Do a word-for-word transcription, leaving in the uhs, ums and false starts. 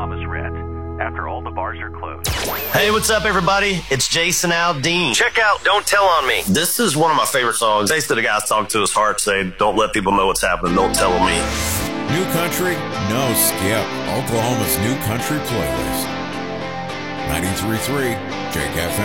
Oklahoma's Red. After all the bars are closed. Hey, what's up, everybody? It's Jason Aldean. Check out Don't Tell on Me. This is one of my favorite songs. Basically, the guy's talking to his heart, saying, don't let people know what's happening. Don't tell on me. New country, no skip. Oklahoma's new country playlist. ninety-three point three Jake F M.